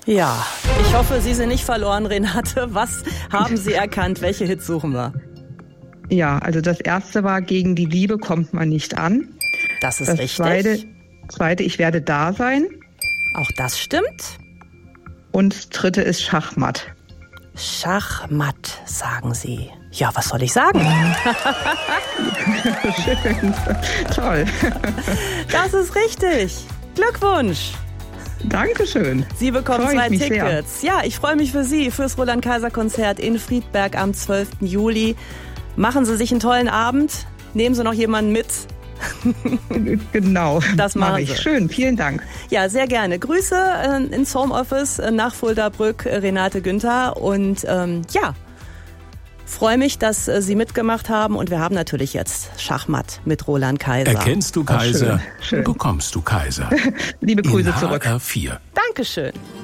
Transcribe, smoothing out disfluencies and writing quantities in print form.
Ja, ich hoffe, Sie sind nicht verloren, Renate. Was haben Sie erkannt? Welche Hits suchen wir? Ja, also das erste war Gegen die Liebe kommt man nicht an. Das ist das richtig. Zweite, Ich werde da sein. Auch das stimmt. Und das dritte ist Schachmatt. Schachmatt, sagen Sie. Ja, was soll ich sagen? Schön, toll. Das ist richtig. Glückwunsch. Dankeschön. Sie bekommen Freu ich 2 mich Tickets. sehr. Ja, ich freue mich für Sie, fürs Roland-Kaiser-Konzert in Friedberg am 12. Juli. Machen Sie sich einen tollen Abend. Nehmen Sie noch jemanden mit. Genau, das mache ich. Schön, vielen Dank. Ja, sehr gerne. Grüße ins Homeoffice nach Fuldabrück, Renate Günther. Und freue mich, dass Sie mitgemacht haben. Und wir haben natürlich jetzt Schachmatt mit Roland Kaiser. Erkennst du Kaiser, Schön. bekommst du Kaiser. Liebe Grüße in zurück. HR4. Dankeschön.